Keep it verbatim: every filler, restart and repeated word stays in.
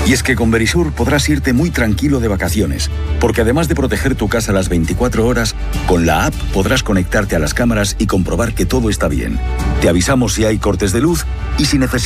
Y es que con Verisur podrás irte muy tranquilo de vacaciones, porque además de proteger tu casa las veinticuatro horas, con la app podrás conectarte a las cámaras y comprobar que todo está bien. Te avisamos si hay cortes de luz y si necesitas